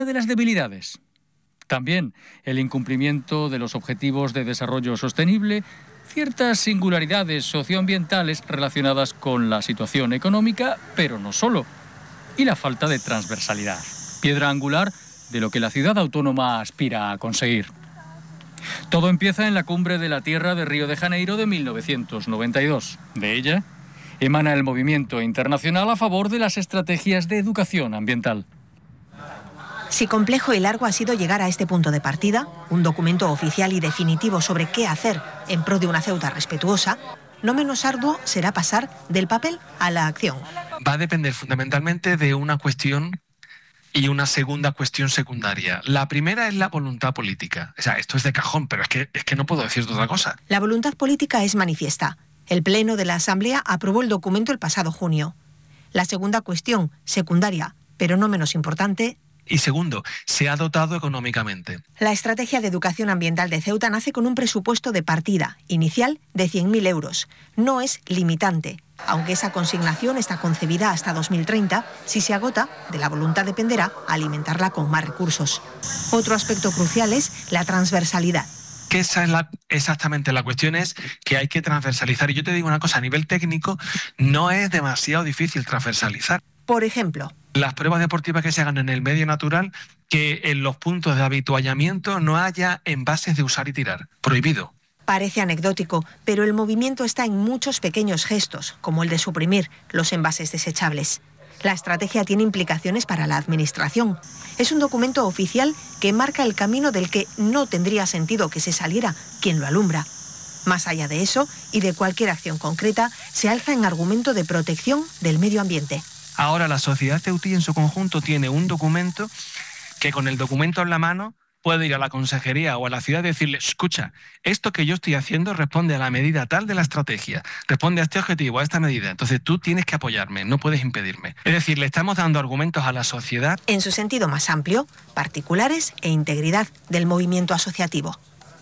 de las debilidades. También el incumplimiento de los objetivos de desarrollo sostenible, ciertas singularidades socioambientales relacionadas con la situación económica, pero no solo, y la falta de transversalidad, piedra angular de lo que la ciudad autónoma aspira a conseguir. Todo empieza en la Cumbre de la Tierra de Río de Janeiro de 1992. De ella emana el movimiento internacional a favor de las estrategias de educación ambiental. Si complejo y largo ha sido llegar a este punto de partida, un documento oficial y definitivo sobre qué hacer en pro de una Ceuta respetuosa, no menos arduo será pasar del papel a la acción. Va a depender fundamentalmente de una cuestión y una segunda cuestión secundaria. La primera es la voluntad política. O sea, esto es de cajón, pero es que no puedo decir otra cosa. La voluntad política es manifiesta. El Pleno de la Asamblea aprobó el documento el pasado junio. La segunda cuestión, secundaria, pero no menos importante. Y segundo, se ha dotado económicamente. La estrategia de educación ambiental de Ceuta nace con un presupuesto de partida inicial de 100.000 euros. No es limitante, aunque esa consignación está concebida hasta 2030. Si se agota, de la voluntad dependerá alimentarla con más recursos. Otro aspecto crucial es la transversalidad. Que esa es exactamente la cuestión, es que hay que transversalizar. Y yo te digo una cosa, a nivel técnico no es demasiado difícil transversalizar. Por ejemplo, las pruebas deportivas que se hagan en el medio natural, que en los puntos de habituallamiento no haya envases de usar y tirar. Prohibido. Parece anecdótico, pero el movimiento está en muchos pequeños gestos, como el de suprimir los envases desechables. La estrategia tiene implicaciones para la administración. Es un documento oficial que marca el camino del que no tendría sentido que se saliera quien lo alumbra. Más allá de eso, y de cualquier acción concreta, se alza en argumento de protección del medio ambiente. Ahora la sociedad ceutí en su conjunto tiene un documento que con el documento en la mano puede ir a la consejería o a la ciudad y decirle: escucha, esto que yo estoy haciendo responde a la medida tal de la estrategia, responde a este objetivo, a esta medida, entonces tú tienes que apoyarme, no puedes impedirme. Es decir, le estamos dando argumentos a la sociedad. En su sentido más amplio, particulares e integridad del movimiento asociativo.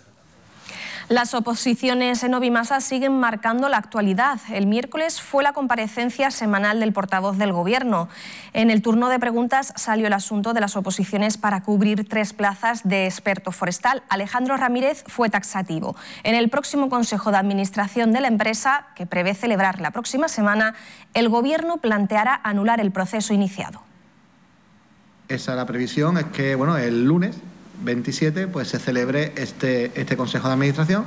Las oposiciones en Obimasa siguen marcando la actualidad. El miércoles fue la comparecencia semanal del portavoz del Gobierno. En el turno de preguntas salió el asunto de las oposiciones para cubrir 3 plazas de experto forestal. Alejandro Ramírez fue taxativo. En el próximo Consejo de Administración de la empresa, que prevé celebrar la próxima semana, el Gobierno planteará anular el proceso iniciado. Esa la previsión es que el lunes 27 pues se celebre este Consejo de Administración,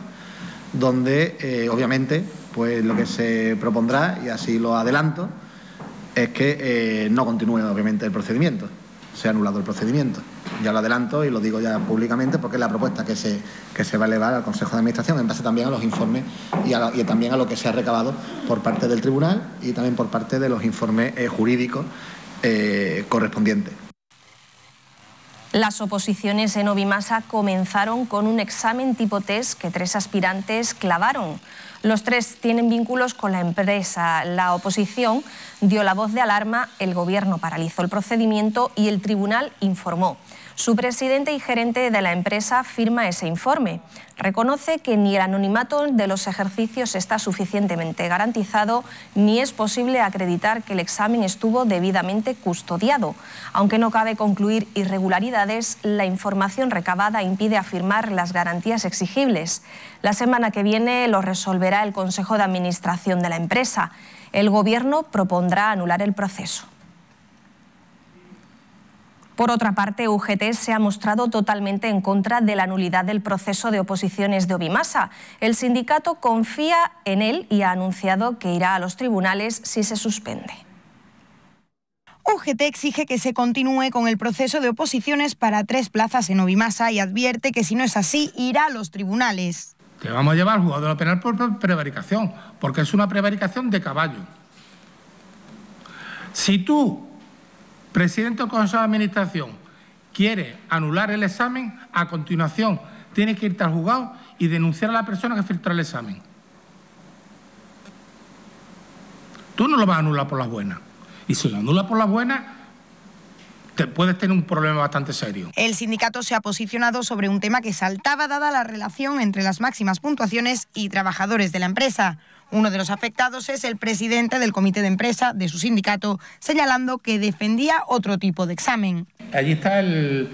donde obviamente pues lo que se propondrá, y así lo adelanto, es que no continúe obviamente el procedimiento, se ha anulado el procedimiento. Ya lo adelanto y lo digo ya públicamente porque es la propuesta que se va a elevar al Consejo de Administración en base también a los informes y también a lo que se ha recabado por parte del Tribunal y también por parte de los informes jurídicos correspondientes. Las oposiciones en Obimasa comenzaron con un examen tipo test que 3 aspirantes clavaron. Los 3 tienen vínculos con la empresa. La oposición dio la voz de alarma, el Gobierno paralizó el procedimiento y el Tribunal informó. Su presidente y gerente de la empresa firma ese informe. Reconoce que ni el anonimato de los ejercicios está suficientemente garantizado ni es posible acreditar que el examen estuvo debidamente custodiado. Aunque no cabe concluir irregularidades, la información recabada impide afirmar las garantías exigibles. La semana que viene lo resolverá el Consejo de Administración de la empresa. El Gobierno propondrá anular el proceso. Por otra parte, UGT se ha mostrado totalmente en contra de la nulidad del proceso de oposiciones de Obimasa. El sindicato confía en él y ha anunciado que irá a los tribunales si se suspende. UGT exige que se continúe con el proceso de oposiciones para 3 plazas en Obimasa y advierte que si no es así, irá a los tribunales. Te vamos a llevar al juzgado de lo penal por prevaricación, porque es una prevaricación de caballo. Si tú, presidente del Consejo de Administración, quiere anular el examen, a continuación tienes que irte al juzgado y denunciar a la persona que filtró el examen. Tú no lo vas a anular por las buenas. Y si lo anulas por las buenas, puedes tener un problema bastante serio. El sindicato se ha posicionado sobre un tema que saltaba dada la relación entre las máximas puntuaciones y trabajadores de la empresa. Uno de los afectados es el presidente del comité de empresa de su sindicato, señalando que defendía otro tipo de examen. Allí está el